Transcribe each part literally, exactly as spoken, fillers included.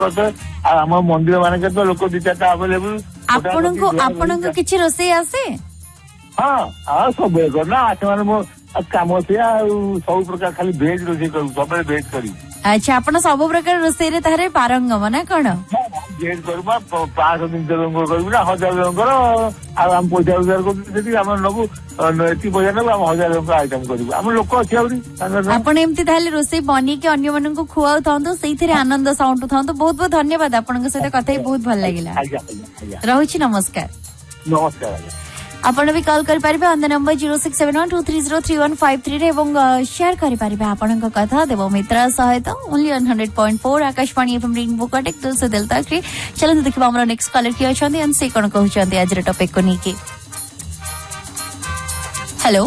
आम मंदिर मान तो लोक दी चार अवेलेबल आपन किसी रोसे आसे हाँ हाँ सब करना आठ मान मो काम से सब प्रकार खाली भेज रोसे करू सब भेज करी अच्छा आपण सब प्रकार रोसे रे तारे पारंगम ना कौन भेज करू पांच दिन करू ना हजार जन आम पैसा रोजगार करूँ आम नबू एति पैसा नबू आम हजार जन आइटम करू आम लोक अच्छी आपण एमती ताले रोसे बनी के अन्य मन को खुआउ थांतो सेथिरे आनंद साउंड थांतो बहुत बहुत धन्यवाद आपण सहित कथा बहुत भल लागिला रहुछि नमस्कार नमस्कार आपण भी कॉल कर पारिबे on the number zero six seven one two three zero three one five three रे एवं शेयर करि पारिबे आपनक कथा देव मित्र सहित only one hundred point four Akashvani FM rainbow कटेक्ट दिल से दिल तक रे चलन देखिबा हमर नेक्स्ट कॉलर की अछंती एंड से कोन कहउछंती आज रे टॉपिक को नेकी हेलो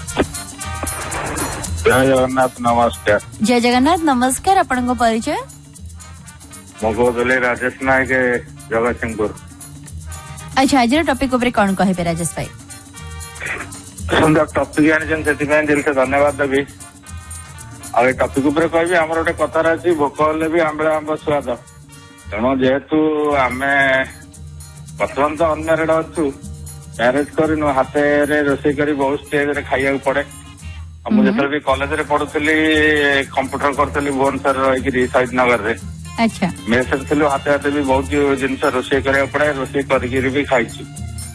जय जगन्नाथ नमस्कार जय जगन्नाथ नमस्कार आपनक परिचय मगोदले राजेश नायक जगतसिंहपुर अच्छा आज टॉपिक ऊपर कौन कहे राजेश भाई सुंदर टॉपिक आनी दिल से धन्यवाद देवी आ टॉपिक ऊपर कहि हमर गोटे कथार अछि भोक हेले भी आंबळा आंब स्वाद तेणु जेहेतु आमे वर्तमान तो अनमेरिड अच्छु मैरेज करनु हाथे रे रोषेई करी बहुत स्टेज रे खाइया पड़े मुझे भी कॉलेज रे पढ़ुली कंप्यूटर करथली भुवनेश्वर रही शहीद नगर रे अच्छा मेसर थिलु हाथे हाथे भी बहुत जिनस रोषेई करिया पड़े रोषेई करके भी खाइछु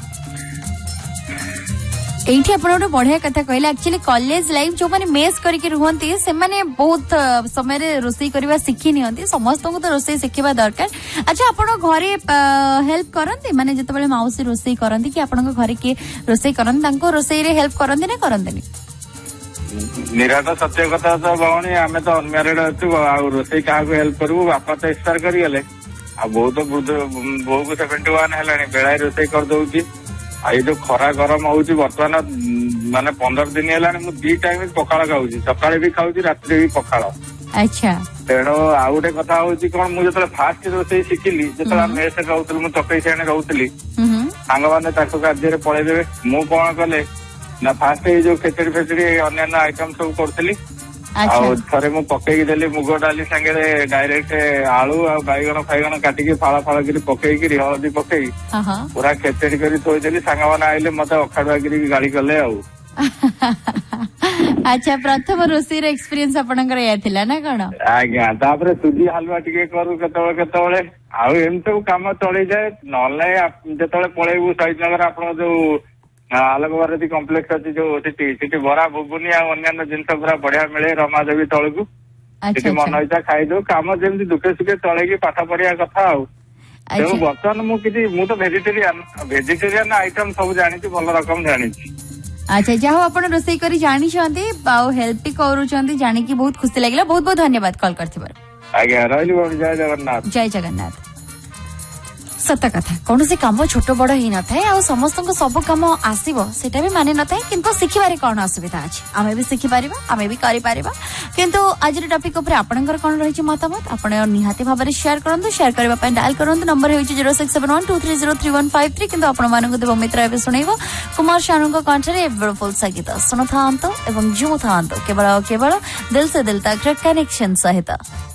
एठी आपण गोटे बढ़िया कथा कहले एक्चुअली कॉलेज लाइफ जो माने मेस करके रुहंती से माने बहुत समय रे रोषेई करबा सिखि नियंती समस्त को तो रोषेई सिखिबा दरकार अच्छा आपण घरे हेल्प करंती माने जते बेले माउसी रोषेई करंती कि आपण घरे के रोषेई करन तांको रोषेई रे हेल्प करंती ना करंतनी निराट सत्य कथा तो भौणी आम तो अनमेरिड अच्छु आ रोषेई क्या हेल्प करू बापा तो एक्सपायर करीगले आ बो तो बो को सेवेन्टी वन है बेड़ा रोषेई कर दौची आई जो खरा गरम होची बर्तमान माने पंद्रह दिन है दी टाइम पखाड़ खाऊँ सका भी खाऊँ रात भी पखाड़ अच्छा तेणु आउ गोटे कथा हूँ कौन मुझे फास्ट रोषेई शिखिली जो मेस रोली मुझे तकई से रोली सांग मैंने कार्य पलैदेवे मु कौन कले ना फास्ट ये जो खेचड़ी फेचड़ी अन्य आइटम सब करी थे मुझे पकई देली मुग डाली सांगे डायरेक्ट आलू आ बैगण फैगण काटिकी फाड़ फाड़ कर पकईकि हलदी पकई पूरा खेचड़ी कर थोदेली सांग मैंने आइले मत अखाड़ुआ गाड़ी कले आउ अच्छा प्रथम रोषेई एक्सपीरियंस आपनकर या थिला ना कोन आज्ञा तापर सुजी हलवा टिके करू केतबे केतबे आ एम सब काम चली जाए नले जेतबे पळेबू शहीद नगर आपन जो आलोक भारती कम्प्लेक्स अच्छी जो सीटी बरा बुगुनी अन्य जिनस पूरा बढ़िया मिले रमा देवी तल को मन इच्छा खाईदे कम जमी दुखे सुखे चलेगी पाठ पढ़िया कथा तेणु बर्तमान मुझे मुझे भेजिटेरियन भेजिटेरियन आइटम सब जानी भल रकम जानी अच्छा जहाँ आप रोषेई करी जानी हेल्प भी करुँच जानिकी बहुत खुशी लगे बहुत बहुत धन्यवाद कॉल कर आज्ञा रही जय जगन्नाथ जय जगन्नाथ सत कथा कौन से कम छोट बड़ ही न थाए आ समस्त सब कम आसीबो सेटा भी माने न थाए किंतु सिखिबारे कौन असुविधा अछि आमे भी सिखि पारिबा आमे भी करि पारिबा किंतु आज रे टॉपिक ऊपर आपनकर कोन रहिछि मतामत आपण निहाती भाबरे शेयर करंतु शेयर करबा पय डायल करंतु number हेछि zero six seven one two three zero three one five three किंतु आपण मानक देव मित्र एबे सुनैबो कुमार शानू को कंठरे ब्यूटीफुल संगीत सुनथांतो एवं जुमथांतो केवल केवल दिल से दिल तक कनेक्शन सहित।